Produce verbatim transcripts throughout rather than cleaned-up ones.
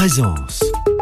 Présence.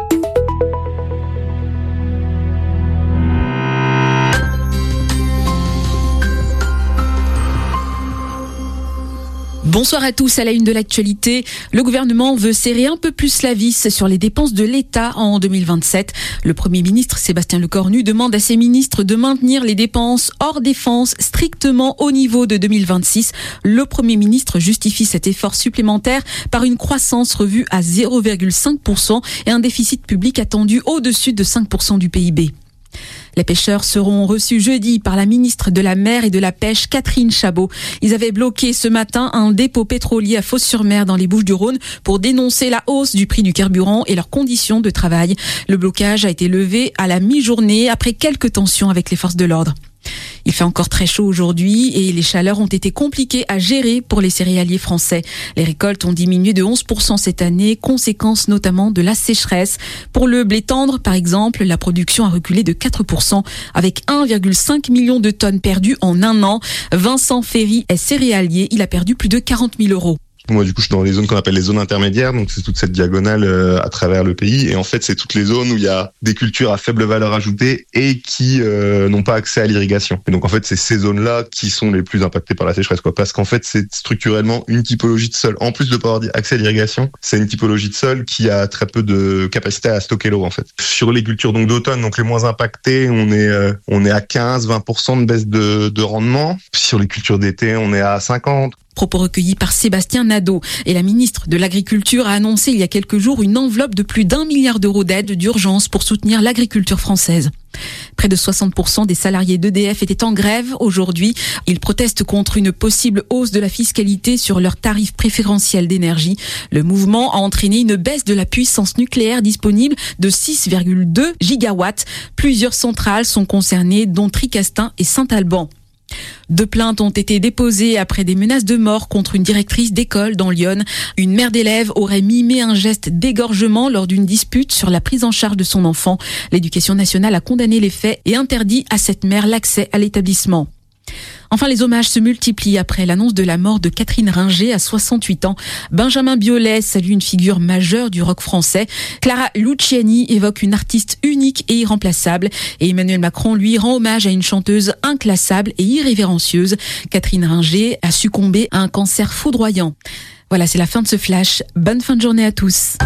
Bonsoir à tous. À la une de l'actualité, le gouvernement veut serrer un peu plus la vis sur les dépenses de l'État en deux mille vingt-sept. Le Premier ministre Sébastien Lecornu demande à ses ministres de maintenir les dépenses hors défense strictement au niveau de deux mille vingt-six. Le Premier ministre justifie cet effort supplémentaire par une croissance revue à zéro virgule cinq pour cent et un déficit public attendu au-dessus de cinq pour cent du P I B. Les pêcheurs seront reçus jeudi par la ministre de la Mer et de la Pêche, Catherine Chabot. Ils avaient bloqué ce matin un dépôt pétrolier à Fos-sur-Mer dans les Bouches-du-Rhône pour dénoncer la hausse du prix du carburant et leurs conditions de travail. Le blocage a été levé à la mi-journée après quelques tensions avec les forces de l'ordre. Il fait encore très chaud aujourd'hui et les chaleurs ont été compliquées à gérer pour les céréaliers français. Les récoltes ont diminué de onze pour cent cette année, conséquence notamment de la sécheresse. Pour le blé tendre, par exemple, la production a reculé de quatre pour cent avec un virgule cinq million de tonnes perdues en un an. Vincent Ferry est céréalier, il a perdu plus de quarante mille euros. Moi, du coup, je suis dans les zones qu'on appelle les zones intermédiaires, donc c'est toute cette diagonale euh, à travers le pays. Et en fait, c'est toutes les zones où il y a des cultures à faible valeur ajoutée et qui euh, n'ont pas accès à l'irrigation. Et donc, en fait, c'est ces zones-là qui sont les plus impactées par la sécheresse, quoi. Parce qu'en fait, c'est structurellement une typologie de sol. En plus de pas avoir accès à l'irrigation, c'est une typologie de sol qui a très peu de capacité à stocker l'eau, en fait. Sur les cultures donc d'automne, donc les moins impactées, on est euh, on est à quinze à vingt pour cent de baisse de, de rendement. Sur les cultures d'été, on est à cinquante. Propos recueillis par Sébastien Nadeau. Et la ministre de l'Agriculture a annoncé il y a quelques jours une enveloppe de plus d'un milliard d'euros d'aide d'urgence pour soutenir l'agriculture française. Près de soixante pour cent des salariés d'E D F étaient en grève aujourd'hui. Ils protestent contre une possible hausse de la fiscalité sur leurs tarifs préférentiels d'énergie. Le mouvement a entraîné une baisse de la puissance nucléaire disponible de six virgule deux gigawatts. Plusieurs centrales sont concernées, dont Tricastin et Saint-Alban. Deux plaintes ont été déposées après des menaces de mort contre une directrice d'école dans l'Yonne. Une mère d'élève aurait mimé un geste d'égorgement lors d'une dispute sur la prise en charge de son enfant. L'éducation nationale a condamné les faits et interdit à cette mère l'accès à l'établissement. Enfin, les hommages se multiplient après l'annonce de la mort de Catherine Ringer à soixante-huit ans. Benjamin Biolay salue une figure majeure du rock français. Clara Luciani évoque une artiste unique et irremplaçable. Et Emmanuel Macron, lui, rend hommage à une chanteuse inclassable et irrévérencieuse. Catherine Ringer a succombé à un cancer foudroyant. Voilà, c'est la fin de ce flash. Bonne fin de journée à tous.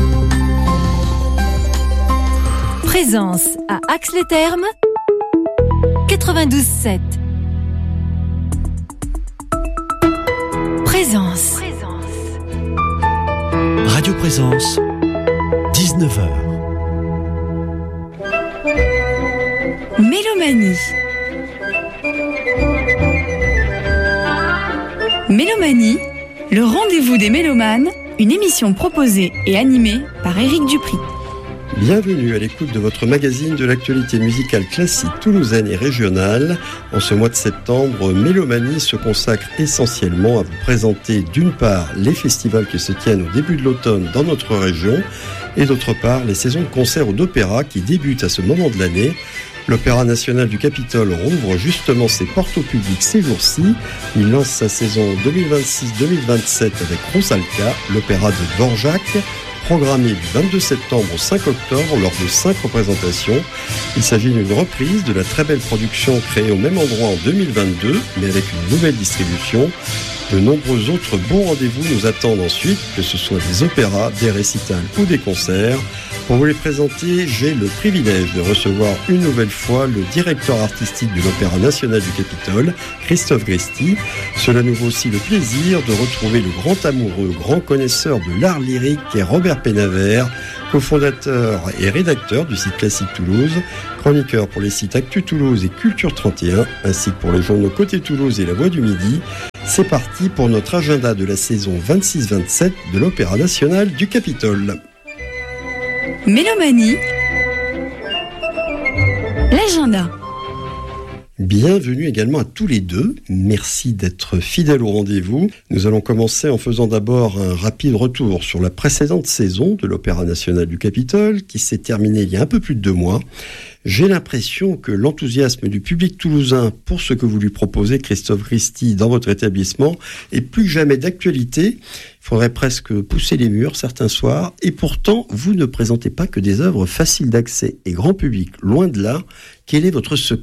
Présence à Ax-les-Thermes, quatre-vingt-douze sept. Présence. Radio Présence, dix-neuf heures. Mélomanie. Mélomanie, le rendez-vous des mélomanes, une émission proposée et animée par Éric Dupri. Bienvenue à l'écoute de votre magazine de l'actualité musicale classique toulousaine et régionale. En ce mois de septembre, Mélomanie se consacre essentiellement à vous présenter d'une part les festivals qui se tiennent au début de l'automne dans notre région et d'autre part les saisons de concerts ou d'opéra qui débutent à ce moment de l'année. L'Opéra national du Capitole rouvre justement ses portes au public ces jours-ci. Il lance sa saison deux mille vingt-six deux mille vingt-sept avec Rusalka, l'opéra de Dvorak, programmé du vingt-deux septembre au cinq octobre lors de cinq représentations. Il s'agit d'une reprise de la très belle production créée au même endroit en deux mille vingt-deux, mais avec une nouvelle distribution. De nombreux autres bons rendez-vous nous attendent ensuite, que ce soit des opéras, des récitals ou des concerts. Pour vous les présenter, j'ai le privilège de recevoir une nouvelle fois le directeur artistique de l'Opéra national du Capitole, Christophe Gresti. Cela nous vaut aussi le plaisir de retrouver le grand amoureux, grand connaisseur de l'art lyrique qu'est Robert Pénavert, cofondateur et rédacteur du site Classique Toulouse, chroniqueur pour les sites Actu Toulouse et Culture trente et un, ainsi que pour les journaux Côté Toulouse et La Voix du Midi. C'est parti pour notre agenda de la saison vingt-six vingt-sept de l'Opéra national du Capitole. Mélomanie, l'agenda. Bienvenue également à tous les deux. Merci d'être fidèles au rendez-vous. Nous allons commencer en faisant d'abord un rapide retour sur la précédente saison de l'Opéra national du Capitole qui s'est terminée il y a un peu plus de deux mois. J'ai l'impression que l'enthousiasme du public toulousain pour ce que vous lui proposez, Christophe Gresti, dans votre établissement, est plus que jamais d'actualité. Il faudrait presque pousser les murs certains soirs. Et pourtant, vous ne présentez pas que des œuvres faciles d'accès et grand public. Loin de là, quel est votre secret ?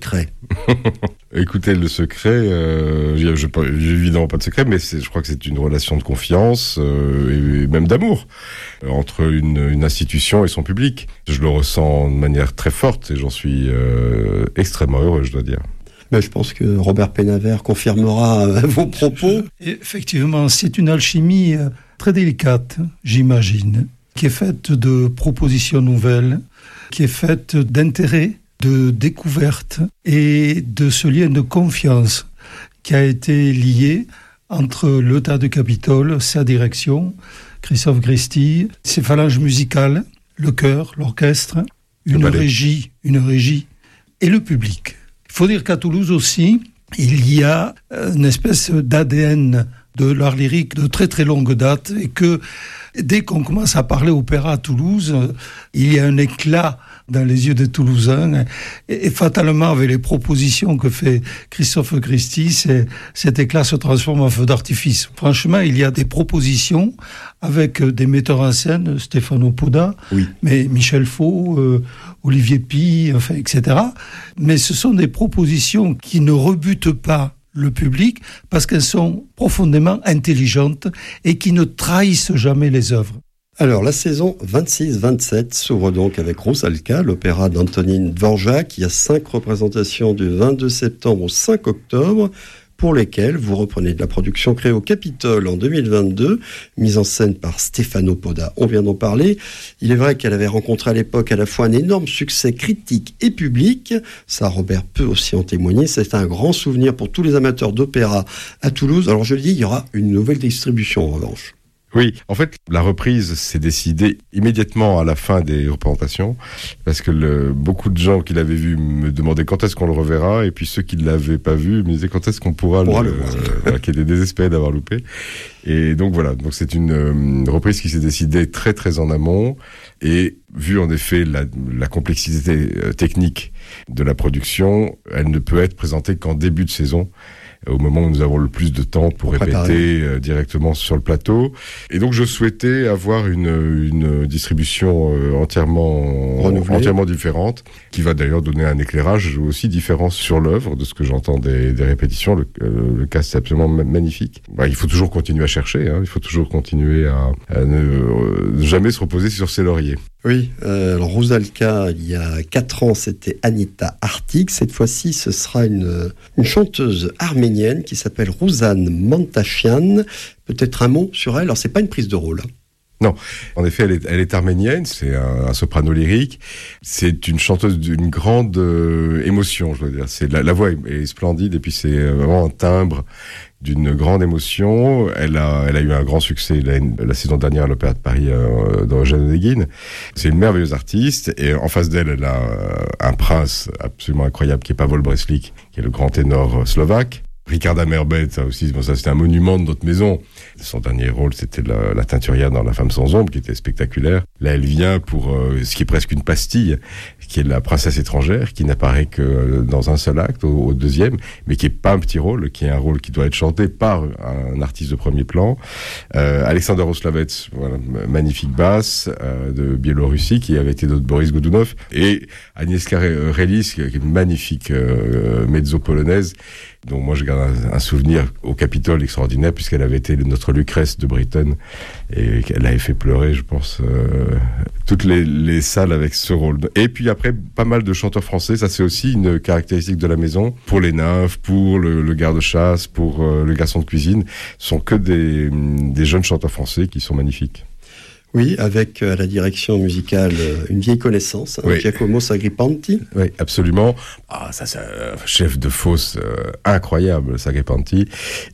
Écoutez, le secret, euh, j'ai, j'ai, pas, j'ai évidemment pas de secret, mais c'est, je crois que c'est une relation de confiance euh, et même d'amour euh, entre une, une institution et son public. Je le ressens de manière très forte et j'en suis euh, extrêmement heureux, je dois dire. Ben, je pense que Robert Pénavert confirmera euh, vos propos. Effectivement, c'est une alchimie euh, très délicate, j'imagine, qui est faite de propositions nouvelles, qui est faite d'intérêts, de découvertes et de ce lien de confiance qui a été lié entre le Théâtre du Capitole, sa direction, Christophe Gresti, ses phalanges musicales, le chœur, l'orchestre, une régie, une régie et le public. Il faut dire qu'à Toulouse aussi, il y a une espèce d'A D N de l'art lyrique de très très longue date et que dès qu'on commence à parler opéra à Toulouse, il y a un éclat dans les yeux des Toulousains et, et fatalement avec les propositions que fait Christophe Gresti, c'est, cet éclat se transforme en feu d'artifice. Franchement, il y a des propositions avec des metteurs en scène, Stefano Poda, oui. mais Michel Faux, euh, Olivier Py, enfin, et cetera. Mais ce sont des propositions qui ne rebutent pas le public parce qu'elles sont profondément intelligentes et qui ne trahissent jamais les œuvres. Alors, la saison vingt-six vingt-sept s'ouvre donc avec Rusalka, l'opéra d'Antonín Dvořák. Il y a cinq représentations du vingt-deux septembre au cinq octobre, pour lesquelles vous reprenez de la production créée au Capitole en deux mille vingt-deux, mise en scène par Stefano Poda. On vient d'en parler. Il est vrai qu'elle avait rencontré à l'époque à la fois un énorme succès critique et public. Ça, Robert peut aussi en témoigner. C'est un grand souvenir pour tous les amateurs d'opéra à Toulouse. Alors, je le dis, il y aura une nouvelle distribution en revanche. Oui, en fait, la reprise s'est décidée immédiatement à la fin des représentations, parce que le, beaucoup de gens qui l'avaient vu me demandaient quand est-ce qu'on le reverra, et puis ceux qui ne l'avaient pas vu me disaient quand est-ce qu'on pourra, pourra le, le voir, euh, qui étaient désespérés d'avoir loupé. Et donc voilà, donc c'est une, une reprise qui s'est décidée très très en amont, et vu en effet la, la complexité technique de la production, elle ne peut être présentée qu'en début de saison, au moment où nous avons le plus de temps pour, pour répéter euh, directement sur le plateau. Et donc je souhaitais avoir une, une distribution euh, entièrement, entièrement différente, qui va d'ailleurs donner un éclairage aussi différent sur l'œuvre, de ce que j'entends des, des répétitions. Le, euh, le cast c'est absolument magnifique. Bah, il faut toujours continuer à chercher, hein, il faut toujours continuer à, à ne euh, jamais se reposer sur ses lauriers. Oui, euh, alors Rusalka, il y a quatre ans, c'était Anita Artik. Cette fois-ci, ce sera une, une chanteuse arménienne qui s'appelle Ruzan Mantashian. Peut-être un mot sur elle. Alors, c'est pas une prise de rôle. Non, en effet, elle est, elle est arménienne, c'est un, un soprano lyrique. C'est une chanteuse d'une grande euh, émotion, je veux dire. C'est, la, la voix est, est splendide et puis c'est vraiment un timbre d'une grande émotion. Elle a, elle a eu un grand succès la, la saison dernière à l'Opéra de Paris euh, dans Eugène Onegin. C'est une merveilleuse artiste et en face d'elle, elle a un prince absolument incroyable qui est Pavol Breslik, qui est le grand ténor slovaque. Ricarda Merbet, ça aussi, bon, ça c'était un monument de notre maison. Son dernier rôle, c'était la, la teinturière dans La Femme sans ombre, qui était spectaculaire. Là, elle vient pour euh, ce qui est presque une pastille, qui est la princesse étrangère, qui n'apparaît que dans un seul acte, au, au deuxième, mais qui est pas un petit rôle, qui est un rôle qui doit être chanté par un artiste de premier plan. Euh, Alexander Oslavets, voilà, magnifique basse euh, de Biélorussie, qui avait été d'autres Boris Godunov, et Agnieszka Relis, qui est une magnifique euh, mezzo polonaise, dont moi je garde un, un souvenir au Capitole extraordinaire, puisqu'elle avait été notre Lucrèce de Britten, et qu'elle avait fait pleurer, je pense, euh, toutes les, les salles avec ce rôle. Et puis après, pas mal de chanteurs français, ça c'est aussi une caractéristique de la maison. Pour les nymphes, pour le, le garde-chasse, pour euh, le garçon de cuisine, sont que des, des jeunes chanteurs français qui sont magnifiques. Oui, avec à la direction musicale une vieille connaissance, hein, oui. Giacomo Sagripanti. Oui, absolument. Ah, ça, c'est un chef de fosse euh, incroyable, Sagripanti.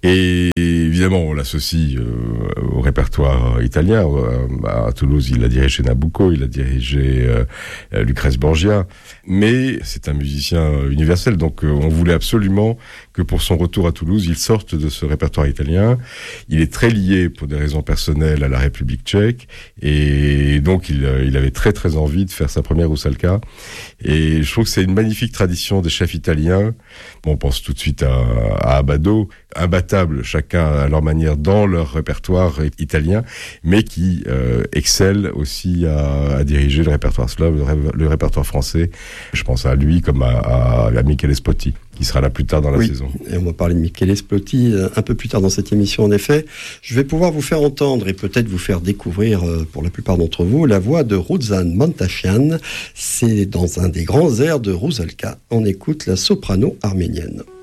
Et évidemment, on l'associe euh, au répertoire italien. Euh, à Toulouse, il a dirigé Nabucco, il a dirigé euh, Lucrèce Borgia. Mais c'est un musicien universel, donc euh, on voulait absolument que pour son retour à Toulouse, il sorte de ce répertoire italien. Il est très lié, pour des raisons personnelles, à la République tchèque. Et donc, il, il avait très très envie de faire sa première Rusalka. Et je trouve que c'est une magnifique tradition des chefs italiens. Bon, on pense tout de suite à, à Abbado, imbattables chacun à leur manière dans leur répertoire italien, mais qui euh, excellent aussi à, à diriger le répertoire slave, le, ré, le répertoire français. Je pense à lui comme à, à, à Michele Spotti, qui sera là plus tard dans la oui, saison. Et on va parler de Michele Spotti un peu plus tard dans cette émission, en effet. Je vais pouvoir vous faire entendre et peut-être vous faire découvrir, pour la plupart d'entre vous, la voix de Ruzan Mantasyan. C'est dans un des grands airs de Rusalka. On écoute la soprano arménienne.